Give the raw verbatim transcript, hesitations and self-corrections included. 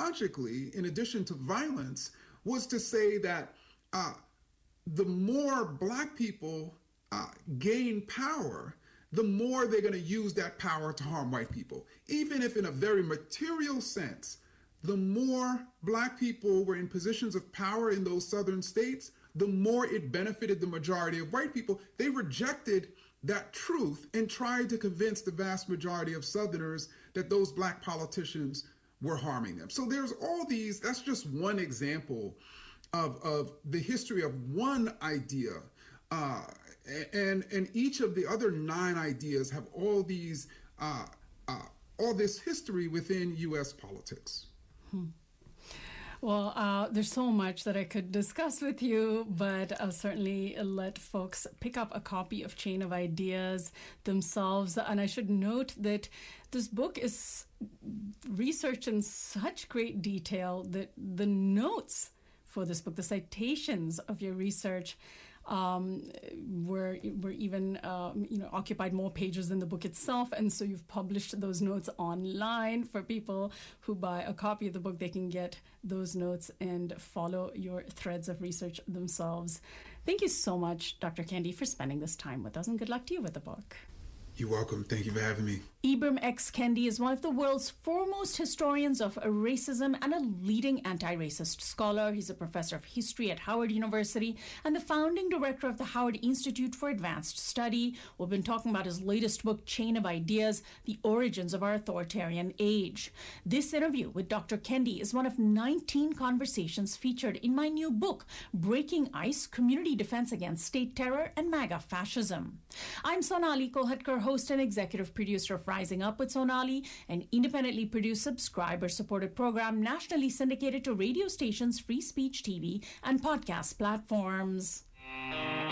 logically, in addition to violence, was to say that uh, the more Black people uh, gain power, the more they're going to use that power to harm white people. Even if in a very material sense, the more Black people were in positions of power in those southern states, the more it benefited the majority of white people. They rejected that truth and tried to convince the vast majority of Southerners that those Black politicians were harming them. So there's all these, that's just one example of, of the history of one idea. Uh, and, and each of the other nine ideas have all these, uh, uh, all this history within U S politics. Hmm. Well, uh, there's so much that I could discuss with you, but I'll certainly let folks pick up a copy of Chain of Ideas themselves. And I should note that this book is researched in such great detail that the notes for this book, the citations of your research, um, were were even um, you know occupied more pages than the book itself, and so you've published those notes online for people who buy a copy of the book. They can get those notes and follow your threads of research themselves. Thank you so much, Doctor Kendi, for spending this time with us, and good luck to you with the book. You're welcome. Thank you for having me. Ibram X. Kendi is one of the world's foremost historians of racism and a leading anti-racist scholar. He's a professor of history at Howard University and the founding director of the Howard Institute for Advanced Study. We've been talking about his latest book, Chain of Ideas, The Origins of Our Authoritarian Age. This interview with Doctor Kendi is one of nineteen conversations featured in my new book, Breaking Ice, Community Defense Against State Terror and MAGA Fascism. I'm Sonali Kolhatkar, host and executive producer of Rising Up with Sonali, an independently produced, subscriber-supported program nationally syndicated to radio stations, free speech T V, and podcast platforms.